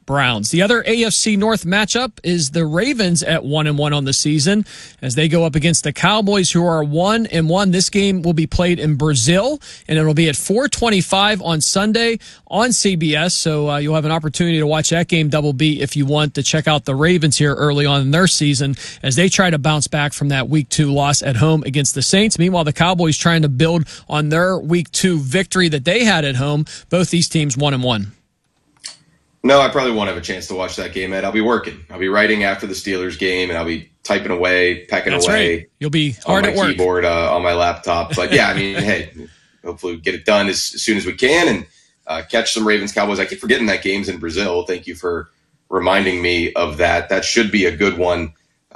Browns. The other AFC North matchup is the Ravens at 1-1 on the season as they go up against the Cowboys, who are 1-1. This game will be played in Brazil, and it'll be at 4:25 on Sunday on CBS. So you'll have an opportunity to watch that game, Double B, if you want to check out the Ravens here early on in their season as they try to bounce back from that Week 2 loss at home against the Saints. Meanwhile, the Cowboys trying to build on their Week 2 victory that they had at home. Both these teams 1-1. No, I probably won't have a chance to watch that game, Ed. I'll be working. I'll be writing after the Steelers game, and I'll be typing away, pecking That's away. Right. You'll be hard on at my work. keyboard on my laptop. But yeah, I mean, hey, hopefully we get it done as soon as we can and catch some Ravens Cowboys. I keep forgetting that game's in Brazil. Thank you for reminding me of that. That should be a good one.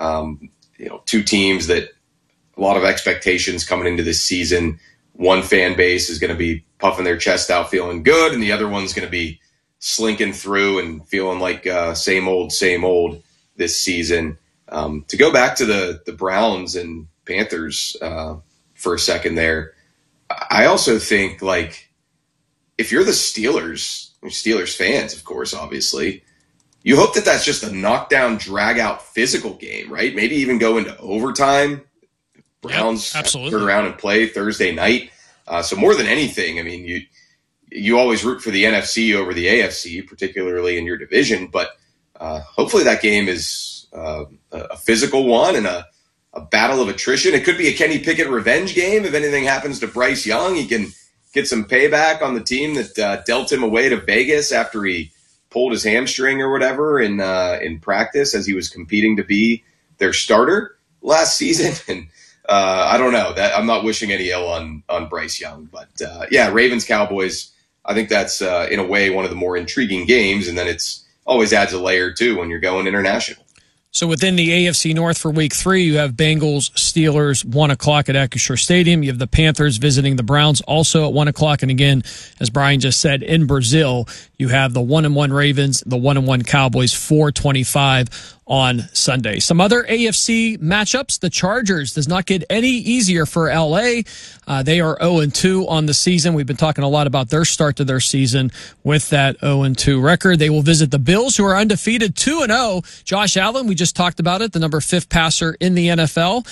Two teams that a lot of expectations coming into this season. One fan base is going to be puffing their chest out, feeling good, and the other one's going to be slinking through and feeling like same old this season. To go back to the Browns and Panthers for a second there, I also think, like, if you're the Steelers fans, of course, obviously, you hope that that's just a knockdown, drag-out physical game, right? Maybe even go into overtime. Browns turn around and play Thursday night. So more than anything, I mean, you always root for the NFC over the AFC, particularly in your division. But hopefully that game is a physical one and a battle of attrition. It could be a Kenny Pickett revenge game. If anything happens to Bryce Young, he can get some payback on the team that dealt him away to Vegas after he pulled his hamstring or whatever in practice as he was competing to be their starter last season. And I don't know. That I'm not wishing any ill on Bryce Young. But yeah, Ravens Cowboys, I think that's in a way one of the more intriguing games. And then it's always adds a layer too when you're going international. So within the AFC North for Week 3, you have Bengals, Steelers, 1 o'clock at Acrisure Stadium. You have the Panthers visiting the Browns also at 1 o'clock. And again, as Brian just said, in Brazil, you have the 1-1 Ravens, the 1-1 Cowboys, 4:25 on Sunday. Some other AFC matchups. The Chargers does not get any easier for LA. They are 0-2 on the season. We've been talking a lot about their start to their season with that 0-2 record. They will visit the Bills, who are undefeated 2-0. Josh Allen, we just talked about it, the number 5 passer in the NFL,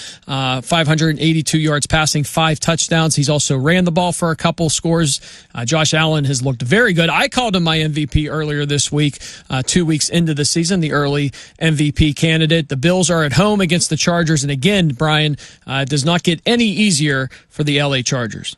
582 yards passing, 5 touchdowns. He's also ran the ball for a couple scores. Josh Allen has looked very good. I called him my MVP earlier this week, 2 weeks into the season, the early MVP candidate. The Bills are at home against the Chargers. And again, Brian, does not get any easier for the LA Chargers.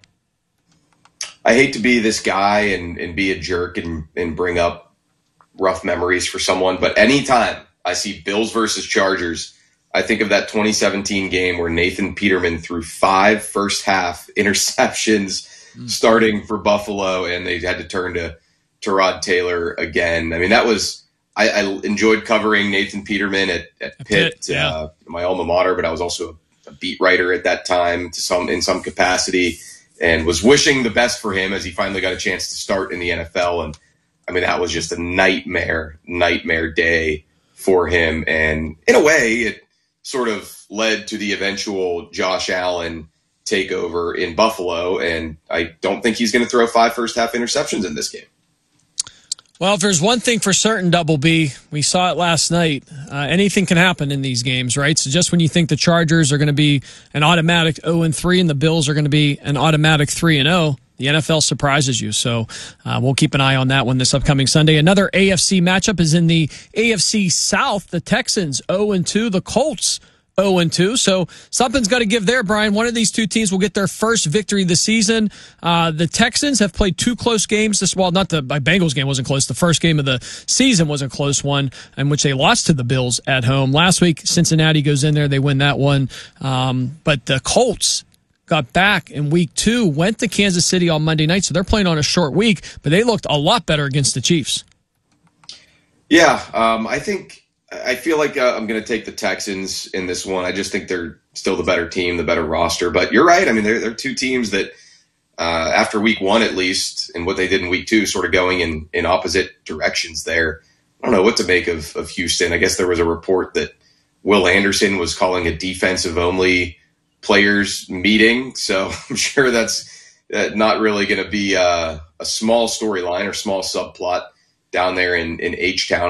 I hate to be this guy and be a jerk and bring up rough memories for someone, but anytime I see Bills versus Chargers, I think of that 2017 game where Nathan Peterman threw 5 first-half interceptions starting for Buffalo, and they had to turn to Tyrod Taylor again. I mean, that was – I enjoyed covering Nathan Peterman at Pitt, my alma mater, but I was also a beat writer at that time in some capacity, and was wishing the best for him as he finally got a chance to start in the NFL. And, I mean, that was just a nightmare day for him. And in a way, it sort of led to the eventual Josh Allen takeover in Buffalo. And I don't think he's going to throw 5 first-half interceptions in this game. Well, if there's one thing for certain, Double B, we saw it last night. Anything can happen in these games, right? So just when you think the Chargers are going to be an automatic 0-3 and the Bills are going to be an automatic 3-0, the NFL surprises you. So we'll keep an eye on that one this upcoming Sunday. Another AFC matchup is in the AFC South. The Texans 0-2, the Colts 0-2. So something's got to give there, Brian. One of these two teams will get their first victory this season. The Texans have played 2 close games. Not the Bengals game wasn't close. The first game of the season was a close one in which they lost to the Bills at home. Last week, Cincinnati goes in there. They win that one. But the Colts got back in week 2, went to Kansas City on Monday night. So they're playing on a short week, but they looked a lot better against the Chiefs. Yeah, I feel like I'm going to take the Texans in this one. I just think they're still the better team, the better roster. But you're right. I mean, they're 2 teams that after week 1, at least, and what they did in week 2, sort of going in opposite directions there. I don't know what to make of Houston. I guess there was a report that Will Anderson was calling a defensive-only players meeting. So I'm sure that's not really going to be a small storyline or small subplot down there in H-Town.